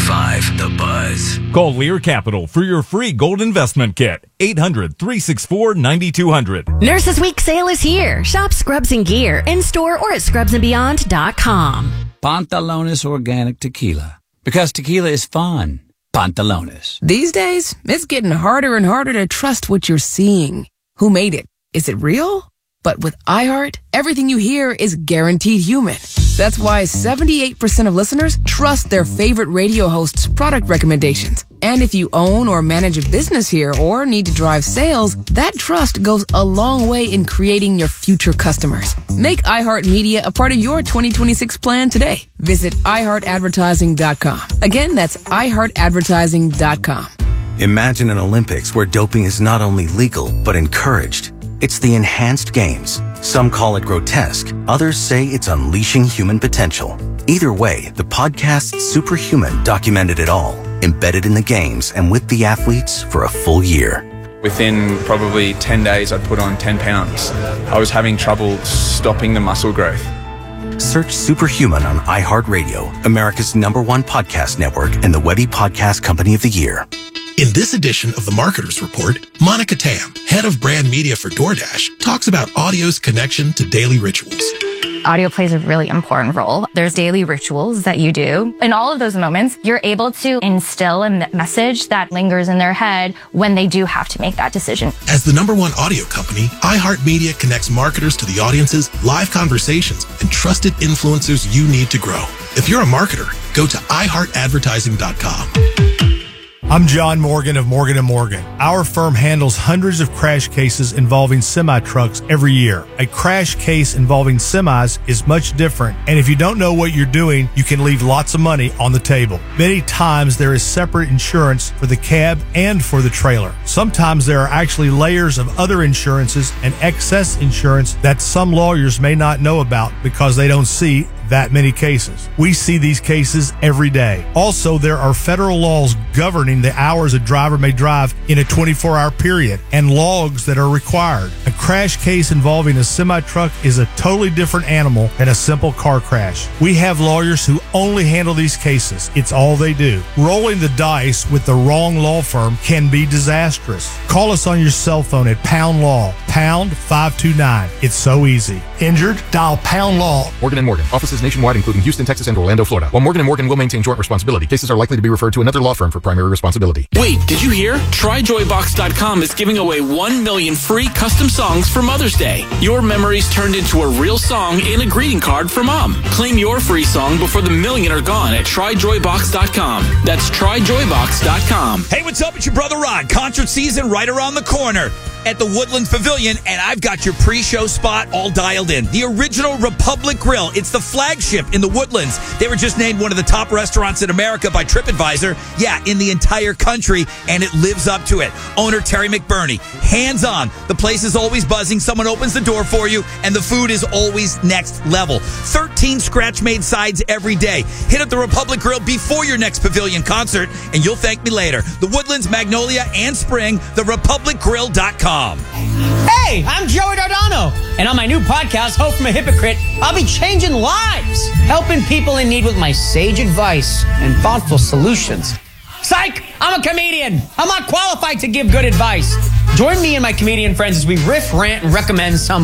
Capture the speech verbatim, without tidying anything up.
five The Buzz. Call Lear Capital for your free gold investment kit. eight hundred, three six four, nine two hundred. Nurses Week sale is here. Shop Scrubs and Gear in store or at scrubs and beyond dot com. Pantalones Organic Tequila. Because tequila is fun. Pantalones. These days, it's getting harder and harder to trust what you're seeing. Who made it? Is it real? But with iHeart, everything you hear is guaranteed human. That's why seventy-eight percent of listeners trust their favorite radio host's product recommendations. And if you own or manage a business here or need to drive sales, that trust goes a long way in creating your future customers. Make iHeartMedia a part of your twenty twenty-six plan today. Visit i heart advertising dot com. Again, that's i heart advertising dot com. Imagine an Olympics where doping is not only legal, but encouraged. It's the enhanced games. Some call it grotesque. Others say it's unleashing human potential. Either way, the podcast Superhuman documented it all, embedded in the games and with the athletes for a full year. Within probably ten days, I'd put on ten pounds. I was having trouble stopping the muscle growth. Search Superhuman on iHeartRadio, America's number one podcast network and the Webby Podcast Company of the Year. In this edition of the Marketers Report, Monica Tam, head of brand media for DoorDash, talks about audio's connection to daily rituals. Audio plays a really important role. There's daily rituals that you do. In all of those moments, you're able to instill a message that lingers in their head when they do have to make that decision. As the number one audio company, iHeartMedia connects marketers to the audiences, live conversations, and trusted influencers you need to grow. If you're a marketer, go to i heart advertising dot com. I'm John Morgan of Morgan and Morgan. Our firm handles hundreds of crash cases involving semi-trucks every year. A crash case involving semis is much different, and if you don't know what you're doing, you can leave lots of money on the table. Many times there is separate insurance for the cab and for the trailer. Sometimes there are actually layers of other insurances and excess insurance that some lawyers may not know about because they don't see that many cases. We see these cases every day. Also, there are federal laws governing the hours a driver may drive in a twenty-four hour period and logs that are required. A crash case involving a semi-truck is a totally different animal than a simple car crash. We have lawyers who only handle these cases. It's all they do. Rolling the dice with the wrong law firm can be disastrous. Call us on your cell phone at Pound Law, pound five two nine. It's so easy. Injured? Dial Pound Law. Morgan and Morgan. Offices nationwide, including Houston, Texas, and Orlando, Florida. While Morgan and Morgan will maintain joint responsibility, cases are likely to be referred to another law firm for primary responsibility. Wait, did you hear? try joy box dot com is giving away one million free custom songs for Mother's Day. Your memories turned into a real song and a greeting card for Mom. Claim your free song before the million are gone at try joy box dot com. That's try joy box dot com. Hey, what's up? It's your brother Rod. Concert season right around the corner at the Woodlands Pavilion, and I've got your pre-show spot all dialed in. The original Republic Grill. It's the flagship in the Woodlands. They were just named one of the top restaurants in America by TripAdvisor. Yeah, in the entire country, and it lives up to it. Owner Terry McBurney, hands-on. The place is always buzzing. Someone opens the door for you, and the food is always next level. thirteen scratch-made sides every day. Hit up the Republic Grill before your next Pavilion concert, and you'll thank me later. The Woodlands, Magnolia, and Spring, the republic grill dot com. Hey, I'm Joey Dardano, and on my new podcast, Hope from a Hypocrite, I'll be changing lives, helping people in need with my sage advice and thoughtful solutions. Psych! I'm a comedian. I'm not qualified to give good advice. Join me and my comedian friends as we riff, rant, and recommend some